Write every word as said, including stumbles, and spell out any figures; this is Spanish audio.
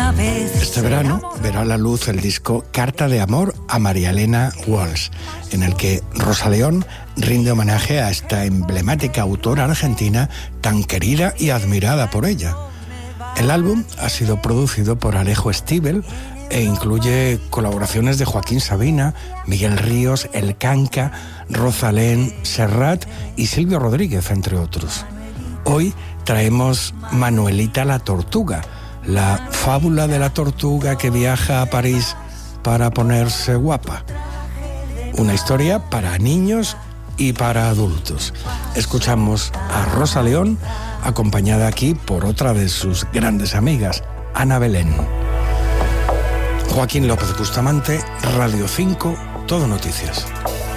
una vez. Este verano verá la luz el disco Carta de amor a María Elena Walsh, en el que Rosa León rinde homenaje a esta emblemática autora argentina tan querida y admirada por ella. El álbum ha sido producido por Alejo Stivel e incluye colaboraciones de Joaquín Sabina, Miguel Ríos, El Canca, Rosalén, Serrat y Silvio Rodríguez, entre otros. Hoy traemos Manuelita la Tortuga, la fábula de la tortuga que viaja a París para ponerse guapa. Una historia para niños y para adultos. Escuchamos a Rosa León, acompañada aquí por otra de sus grandes amigas, Ana Belén. Joaquín López Bustamante, Radio cinco, Todo Noticias.